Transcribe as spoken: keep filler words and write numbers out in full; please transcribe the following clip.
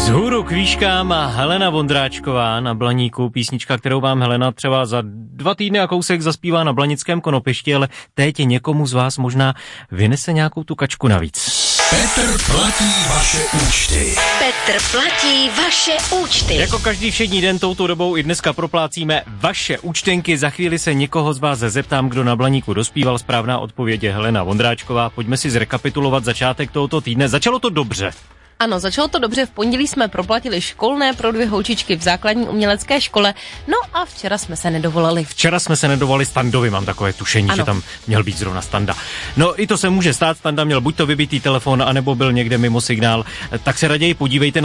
Vzhůru k výškám a Helena Vondráčková na Blaníku, písnička, kterou vám Helena třeba za dva týdny a kousek zaspívá na Blanickém konopišti, ale teď někomu z vás možná vynese nějakou tu kačku navíc. Petr platí vaše účty. Petr platí vaše účty. Jako každý všední den touto dobou i dneska proplácíme vaše účtenky. Za chvíli se někoho z vás zeptám, kdo na Blaníku dospíval. Správná odpověď je Helena Vondráčková. Pojďme si zrekapitulovat začátek tohoto týdne. Začalo to dobře. Ano, začalo to dobře, v pondělí jsme proplatili školné pro dvě holčičky v základní umělecké škole, no a včera jsme se nedovolali. Včera jsme se nedovolali Standovi, mám takové tušení, ano. Že tam měl být zrovna Standa. No i to se může stát, Standa měl buď to vybitý telefon, anebo byl někde mimo signál, tak se raději podívejte na